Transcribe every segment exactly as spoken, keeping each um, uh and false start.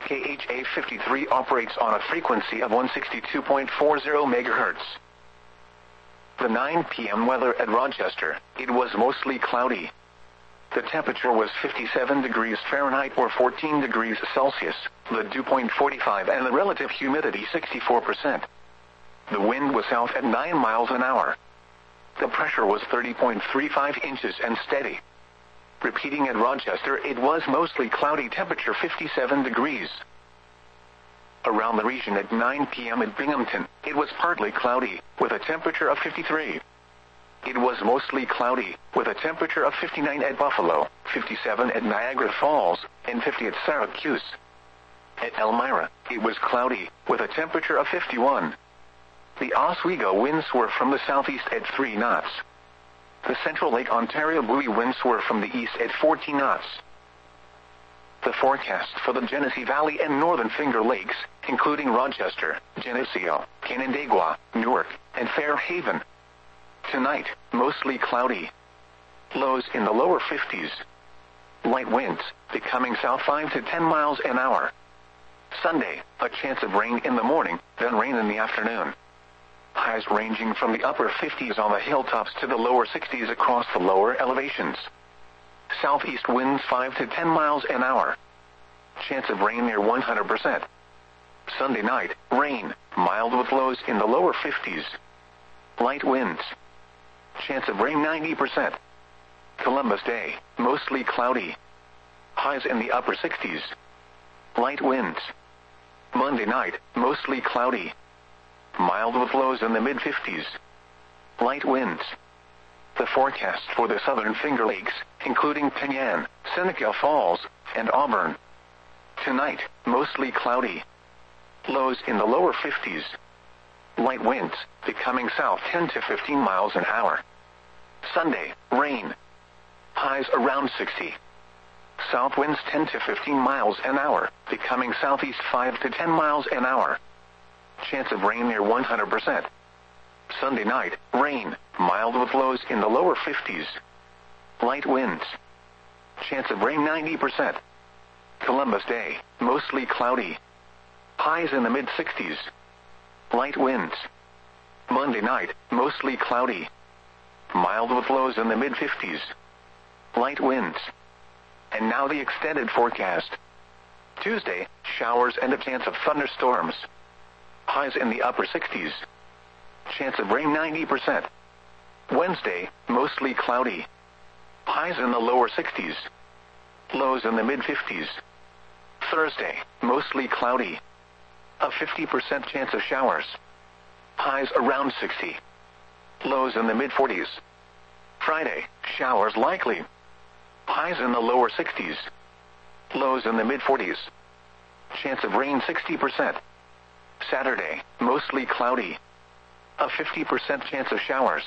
K H A fifty-three operates on a frequency of one sixty-two point four zero megahertz. The nine p m weather at Rochester. It was mostly cloudy. The temperature was fifty-seven degrees Fahrenheit or fourteen degrees Celsius, the dew point forty-five and the relative humidity sixty-four percent. The wind was south at nine miles an hour. The pressure was thirty point three five inches and steady. Repeating at Rochester, it was mostly cloudy, temperature fifty-seven degrees. Around the region at nine p m at Binghamton, it was partly cloudy, with a temperature of fifty-three. It was mostly cloudy, with a temperature of fifty-nine at Buffalo, fifty-seven at Niagara Falls, and fifty at Syracuse. At Elmira, it was cloudy, with a temperature of fifty-one. The Oswego winds were from the southeast at three knots. The Central Lake Ontario buoy winds were from the east at fourteen knots. The forecast for the Genesee Valley and Northern Finger Lakes, including Rochester, Geneseo, Canandaigua, Newark, and Fairhaven. Tonight, mostly cloudy. Lows in the lower fifties. Light winds, becoming south five to ten miles an hour. Sunday, a chance of rain in the morning, then rain in the afternoon. Highs ranging from the upper fifties on the hilltops to the lower sixties across the lower elevations. Southeast winds five to ten miles an hour. Chance of rain near one hundred percent. Sunday night, rain, mild with lows in the lower fifties. Light winds. Chance of rain ninety percent. Columbus Day, mostly cloudy. Highs in the upper sixties. Light winds. Monday night, mostly cloudy. Mild with lows in the mid fifties. Light winds. The forecast for the Southern Finger Lakes, including Penyan, Seneca Falls, and Auburn. Tonight, mostly cloudy. Lows in the lower fifties. Light winds, becoming south ten to fifteen miles an hour. Sunday, rain. Highs around sixty. South winds ten to fifteen miles an hour, becoming southeast five to ten miles an hour. Chance of rain near one hundred percent. Sunday night, rain, mild with lows in the lower fifties. Light winds. Chance of rain ninety percent. Columbus Day, mostly cloudy. Highs in the mid sixties. Light winds. Monday night, mostly cloudy. Mild with lows in the mid fifties. Light winds. And now the extended forecast. Tuesday, showers and a chance of thunderstorms. Highs in the upper sixties. Chance of rain ninety percent. Wednesday, mostly cloudy. Highs in the lower sixties. Lows in the mid fifties. Thursday, mostly cloudy. A fifty percent chance of showers. Highs around sixty. Lows in the mid forties. Friday, showers likely. Highs in the lower sixties. Lows in the mid forties. Chance of rain sixty percent. Saturday, mostly cloudy. A fifty percent chance of showers.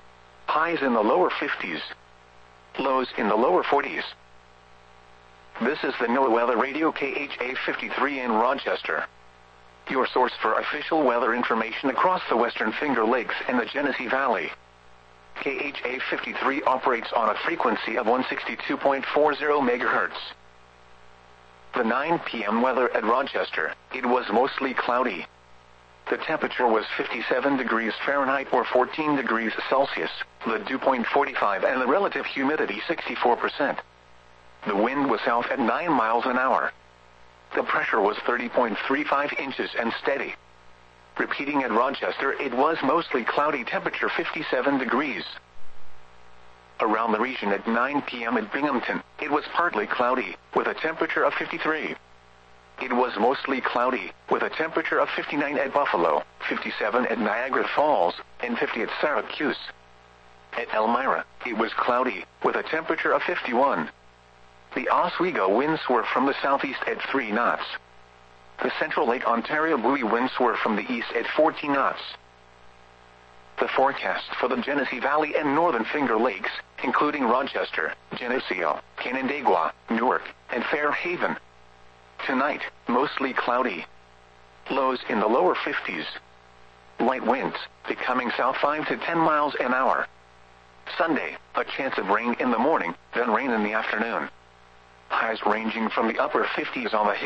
Highs in the lower fifties. Lows in the lower forties. This is the NOAA Weather Radio K H A fifty-three in Rochester. Your source for official weather information across the Western Finger Lakes and the Genesee Valley. K H A fifty-three operates on a frequency of one sixty-two point four zero megahertz. The nine p m weather at Rochester. It was mostly cloudy. The temperature was fifty-seven degrees Fahrenheit or fourteen degrees Celsius, the dew point forty-five and the relative humidity sixty-four percent. The wind was south at nine miles an hour. The pressure was thirty point three five inches and steady. Repeating at Rochester, it was mostly cloudy, temperature fifty-seven degrees. Around the region at nine p m at Binghamton, it was partly cloudy, with a temperature of fifty-three. It was mostly cloudy, with a temperature of fifty-nine at Buffalo, fifty-seven at Niagara Falls, and fifty at Syracuse. At Elmira, it was cloudy, with a temperature of fifty-one. The Oswego winds were from the southeast at three knots. The Central Lake Ontario buoy winds were from the east at fourteen knots. The forecast for the Genesee Valley and Northern Finger Lakes, including Rochester, Geneseo, Canandaigua, Newark, and Fairhaven. Tonight, mostly cloudy. Lows in the lower fifties. Light winds, becoming south five to ten miles an hour. Sunday, a chance of rain in the morning, then rain in the afternoon. Highs ranging from the upper fifties on the hill.